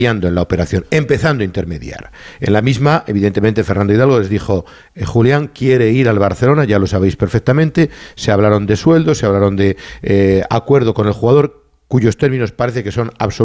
en la operación, empezando a intermediar. En la misma, evidentemente, Fernando Hidalgo les dijo, Julián quiere ir al Barcelona, ya lo sabéis perfectamente, se hablaron de sueldos, se hablaron de acuerdo con el jugador, cuyos términos parece que son absolutamente